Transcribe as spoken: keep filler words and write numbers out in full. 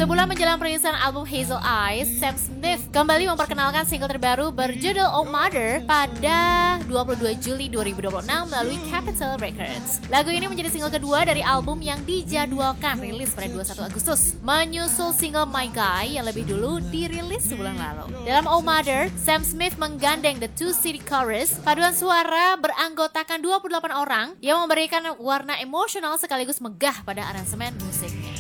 Tiga bulan menjelang perilisan album Hazel Eyes, Sam Smith kembali memperkenalkan single terbaru berjudul Oh Mother pada dua puluh dua Juli dua ribu dua puluh enam melalui Capitol Records. Lagu ini menjadi single kedua dari album yang dijadwalkan rilis pada dua puluh satu Agustus, menyusul single My Guy yang lebih dulu dirilis sebulan lalu. Dalam Oh Mother, Sam Smith menggandeng The Two City Chorus, paduan suara beranggotakan dua puluh delapan orang yang memberikan warna emosional sekaligus megah pada aransemen musik.